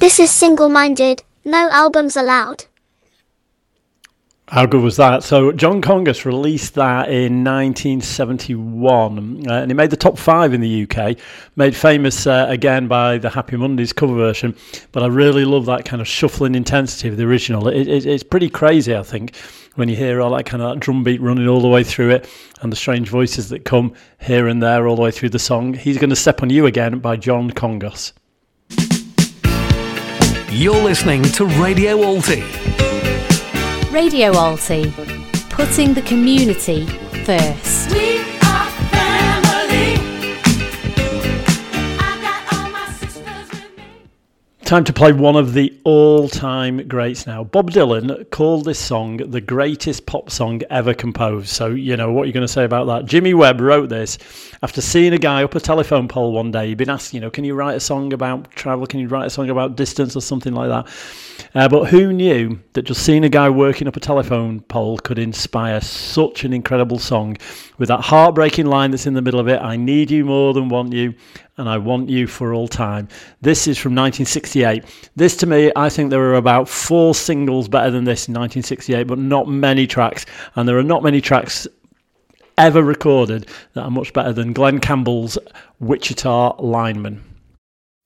This is Single-Minded. No albums allowed. How good was that? So John Congus released that in 1971 and it made the top 5 in the UK, made famous again by the Happy Mondays cover version, but I really love that kind of shuffling intensity of the original. It's pretty crazy, I think, when you hear all that kind of drum beat running all the way through it and the strange voices that come here and there all the way through the song. He's Going to Step on You Again by John Congus. You're listening to Radio Alti. Radio Alti, putting the community first. We are family. I got all my sisters with me. Time to play one of the all-time greats now. Bob Dylan called this song the greatest pop song ever composed. So, you know, what are you going to say about that? Jimmy Webb wrote this after seeing a guy up a telephone pole one day. He'd been asked, you know, can you write a song about travel? Can you write a song about distance or something like that? But who knew that just seeing a guy working up a telephone pole could inspire such an incredible song with that heartbreaking line that's in the middle of it, I need you more than want you, and I want you for all time. This is from 1968. This, to me, I think there are about 4 singles better than this in 1968, but not many tracks, and there are not many tracks ever recorded that are much better than Glenn Campbell's Wichita Lineman.